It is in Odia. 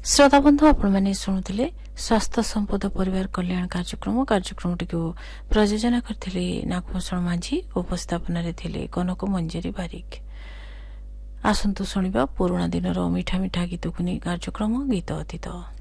ଶ୍ରୋତାବନ୍ଧୁ ଆପଣମାନେ ଶୁଣୁଥିଲେ ସ୍ୱାସ୍ଥ୍ୟ ସମ୍ପଦ ପରିବାର କଲ୍ୟାଣ କାର୍ଯ୍ୟକ୍ରମଟି ପ୍ରଯୋଜନା କରିଥିଲେ ନାଗଭୂଷଣ ମାଝୀ ଉପସ୍ଥାପନାରେ ଥିଲେ କନକ ମଞ୍ଜରୀ ବାରିକ। ଆସନ୍ତୁ ଶୁଣିବା ପୁରୁଣା ଦିନର ମିଠା ମିଠା ଗୀତକୁ ନେଇ କାର୍ଯ୍ୟକ୍ରମ ଗୀତ ଅତୀତ।